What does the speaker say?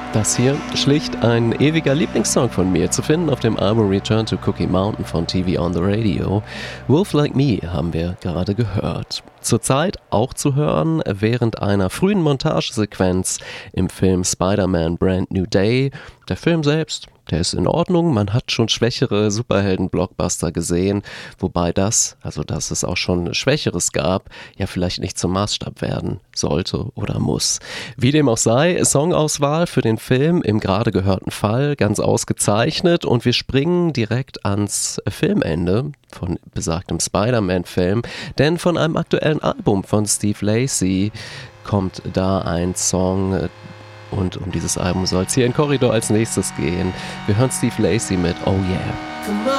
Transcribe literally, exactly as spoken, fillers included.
Das hier schlicht ein ewiger Lieblingssong von mir, zu finden auf dem Album Return to Cookie Mountain von T V on the Radio. Wolf Like Me haben wir gerade gehört. Zurzeit auch zu hören während einer frühen Montagesequenz im Film Spider-Man Brand New Day. Der Film selbst, der ist in Ordnung, man hat schon schwächere Superhelden-Blockbuster gesehen, wobei das, also dass es auch schon Schwächeres gab, ja vielleicht nicht zum Maßstab werden sollte oder muss. Wie dem auch sei, Songauswahl für den Film im gerade gehörten Fall ganz ausgezeichnet und wir springen direkt ans Filmende von besagtem Spider-Man-Film, denn von einem aktuellen Album von Steve Lacy kommt da ein Song, und um dieses Album soll es hier in Korridor als nächstes gehen. Wir hören Steve Lacy mit Oh Yeah.